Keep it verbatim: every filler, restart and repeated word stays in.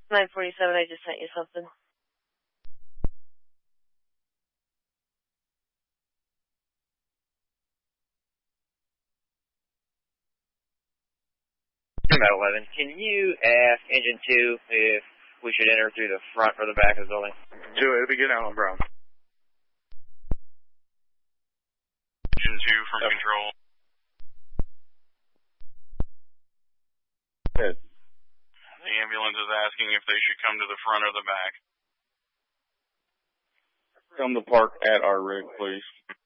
nine forty-seven, I just sent you something. About eleven. Can you ask Engine two if we should enter through the front or the back of the building? Do it. It'll be good out on Brown. Engine two from okay. Control. Good. The ambulance is asking if they should come to the front or the back. Come to park at our rig, please.